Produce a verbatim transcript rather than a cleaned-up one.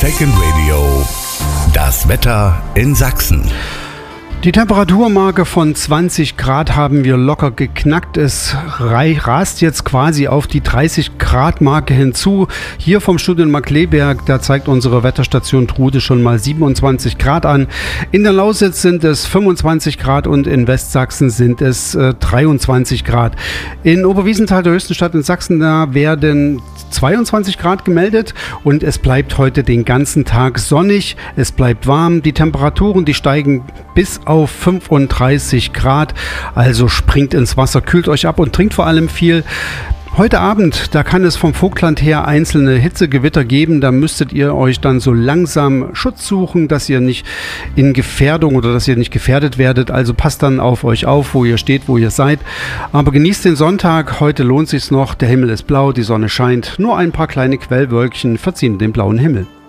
Second Radio, das Wetter in Sachsen. Die Temperaturmarke von zwanzig Grad haben wir locker geknackt. Es rast jetzt quasi auf die dreißig Grad Marke hinzu. Hier vom Studio in Markkleeberg, da zeigt unsere Wetterstation Trude schon mal siebenundzwanzig Grad an. In der Lausitz sind es fünfundzwanzig Grad und in Westsachsen sind es äh, dreiundzwanzig Grad. In Oberwiesenthal, der höchsten Stadt in Sachsen, da werden zweiundzwanzig Grad gemeldet und es bleibt heute den ganzen Tag sonnig. Es bleibt warm. Die Temperaturen, die steigen bis auf fünfunddreißig Grad. Also springt ins Wasser, kühlt euch ab und trinkt vor allem viel. Heute Abend, da kann es vom Vogtland her einzelne Hitzegewitter geben. Da müsstet ihr euch dann so langsam Schutz suchen, dass ihr nicht in Gefährdung oder dass ihr nicht gefährdet werdet. Also passt dann auf euch auf, wo ihr steht, wo ihr seid. Aber genießt den Sonntag. Heute lohnt sich's noch. Der Himmel ist blau, die Sonne scheint. Nur ein paar kleine Quellwölkchen verziehen den blauen Himmel.